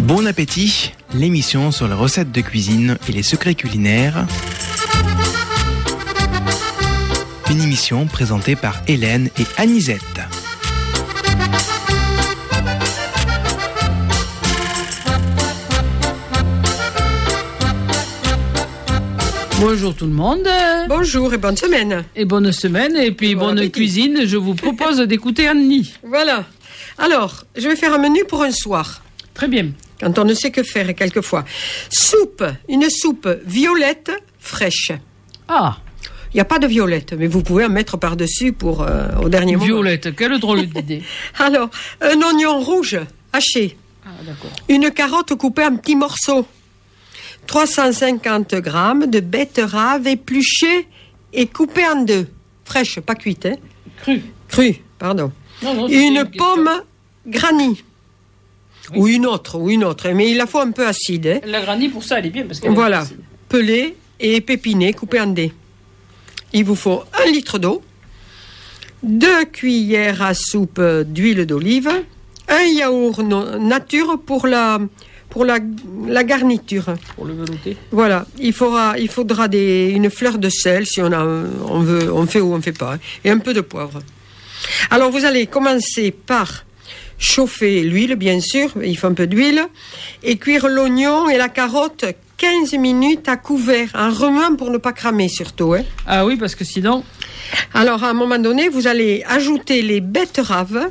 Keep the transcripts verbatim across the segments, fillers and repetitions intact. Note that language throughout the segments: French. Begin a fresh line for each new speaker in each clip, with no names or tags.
Bon appétit, l'émission sur les recettes de cuisine et les secrets culinaires. Une émission présentée par Hélène et Anisette.
Bonjour tout le monde.
Bonjour et bonne semaine.
Et bonne semaine et puis bon bonne appétit. Cuisine. Je vous propose d'écouter Annie.
Voilà. Alors, je vais faire un menu pour un soir.
Très bien.
Quand on ne sait que faire quelquefois. Soupe, une soupe violette fraîche.
Ah.
Il n'y a pas de violette, mais vous pouvez en mettre par-dessus pour euh, au dernier moment.
Violette, quelle drôle d'idée.
Alors, un oignon rouge haché.
Ah, d'accord.
Une carotte coupée en petits morceaux. trois cent cinquante grammes de betterave épluchée et coupée en deux. Fraîche, pas cuite. Hein.
Crue.
Crue, pardon.
Non, non,
une
une
pomme granny. Oui. Ou une autre, ou une autre. Mais il la faut un peu acide. Hein.
La granny, pour ça, elle est bien. Parce qu'elle
voilà.
Est acide.
Pelée et épinée, coupée en dés. Il vous faut un litre d'eau, deux cuillères à soupe d'huile d'olive, un yaourt no- nature pour la... Pour la, la garniture.
Pour le velouté.
Voilà. Il faudra, il faudra des, une fleur de sel si on, a, on veut, on fait ou on ne fait pas. Hein, et un peu de poivre. Alors, vous allez commencer par chauffer l'huile, bien sûr. Il faut un peu d'huile. Et cuire l'oignon et la carotte quinze minutes à couvert. En remuant pour ne pas cramer, surtout. Hein.
Ah oui, parce que sinon...
Alors, à un moment donné, vous allez ajouter les betteraves.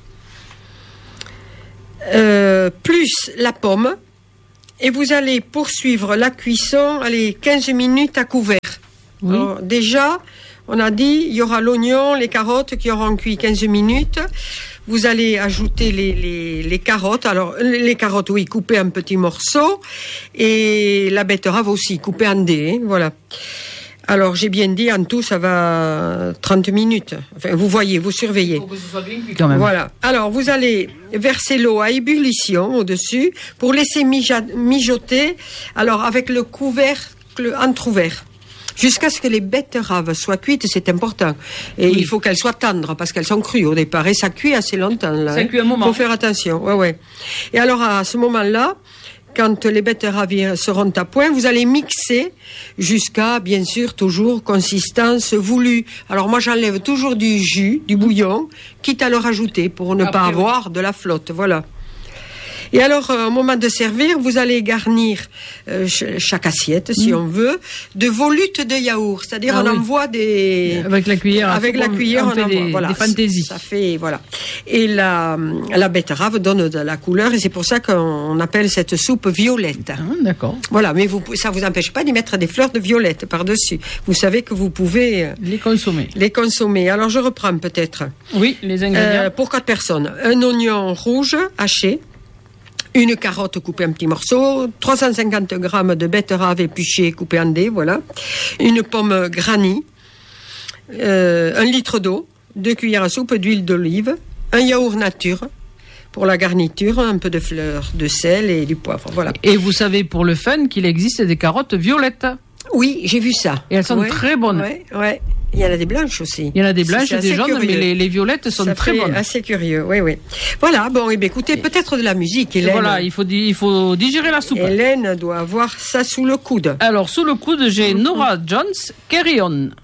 Euh, plus la pomme et vous allez poursuivre la cuisson allez, quinze minutes à couvert. Oui. Alors, déjà, on a dit il y aura l'oignon, les carottes qui auront cuit quinze minutes. Vous allez ajouter les, les, les carottes. Alors, les carottes, oui, coupées en petits morceaux et la betterave aussi, coupée en dés. Hein, voilà. Alors, j'ai bien dit, en tout, ça va trente minutes. Enfin, vous voyez, vous surveillez.
Il faut que ce soit bien cuit quand même.
Voilà. Alors, vous allez verser l'eau à ébullition au-dessus pour laisser mijoter, alors avec le couvercle entrouvert. Jusqu'à ce que les betteraves soient cuites, c'est important. Et oui. Il faut qu'elles soient tendres, parce qu'elles sont crues au départ. Et ça cuit assez longtemps, là.
Ça
hein.
cuit un moment.
Faut faire attention. Ouais, ouais. Et alors, à ce moment-là, quand les betteraves seront à point, vous allez mixer jusqu'à, bien sûr, toujours consistance voulue. Alors moi, j'enlève toujours du jus, du bouillon, quitte à le rajouter pour ne Après, pas avoir oui. de la flotte. Voilà. Et alors, euh, au moment de servir, vous allez garnir euh, ch- chaque assiette, si mmh. on veut, de volutes de yaourt. C'est-à-dire, ah, on oui. envoie des...
Avec la cuillère.
Avec la cuillère, on,
on fait
envoie,
des,
voilà.
des fantaisies.
Ça fait, voilà. Et la, la betterave donne de la couleur, et c'est pour ça qu'on appelle cette soupe violette.
Ah, d'accord.
Voilà, mais vous, ça vous empêche pas d'y mettre des fleurs de violette par-dessus. Vous savez que vous pouvez...
Les consommer.
Les consommer. Alors, je reprends peut-être.
Oui, les ingrédients.
Euh, pour quatre personnes. Un oignon rouge haché. Une carotte coupée en petits morceaux, trois cent cinquante grammes de betterave épluchée coupée en dés, voilà. Une pomme granny, euh, un litre d'eau, deux cuillères à soupe d'huile d'olive, un yaourt nature pour la garniture, un peu de fleur de sel et du poivre, voilà.
Et vous savez pour le fun qu'il existe des carottes violettes.
Oui, j'ai vu ça.
Et elles sont ouais, très bonnes.
Ouais, ouais. Il y en a des blanches aussi.
Il y en a des blanches et des jaunes, curieux. Mais les, les violettes sont
ça
très
fait
bonnes.
Assez curieux, oui, oui. Voilà, bon, eh bien, écoutez, peut-être de la musique, Hélène.
Voilà, il faut, il faut digérer la soupe.
Hélène doit avoir ça sous le coude.
Alors, sous le coude, j'ai Nora Jones, Carry On.